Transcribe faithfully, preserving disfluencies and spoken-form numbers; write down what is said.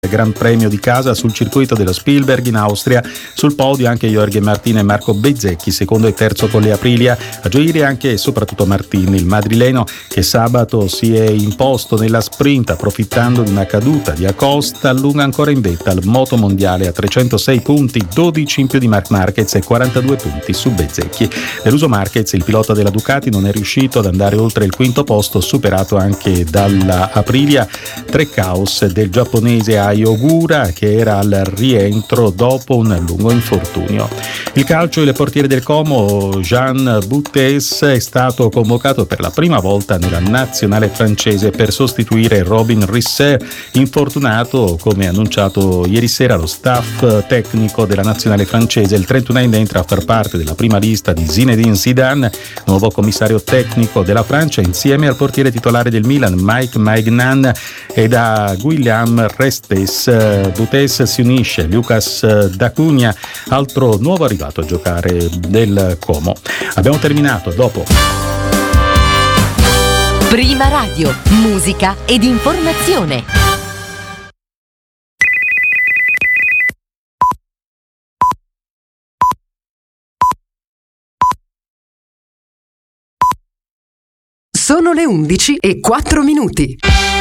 Gran Premio di casa sul circuito dello Spielberg in Austria. Sul podio anche Jorge Martin e Marco Bezzecchi, secondo e terzo con le Aprilia. A gioire anche e soprattutto Martin, il madrileno, che sabato si è imposto nella sprint approfittando di una caduta di Acosta, allunga ancora in vetta al moto mondiale a trecentosei punti, dodici in più di Marc Marquez e quarantadue punti su Bezzecchi. Deluso Marquez, il pilota della Ducati, non è riuscito ad andare oltre il quinto posto, superato anche dalla Aprilia. Tre caos del giapponese Ai Ogura, che era al rientro dopo un lungo infortunio. Il calcio e le portiere del Como, Jean Bouttes è stato convocato per la prima volta nella nazionale francese per sostituire Robin Risser, infortunato, come annunciato ieri sera lo staff tecnico della nazionale francese. Il trentunenne entra a far parte della prima lista di Zinedine Zidane, nuovo commissario tecnico della Francia, insieme al portiere titolare del Milan Mike Maignan e da Guillaume Restes. Bouttes si unisce Lucas D'Acunha, altro nuovo arrivato a giocare del Como. Abbiamo terminato dopo. Prima Radio, musica ed informazione. Sono le undici e quattro minuti.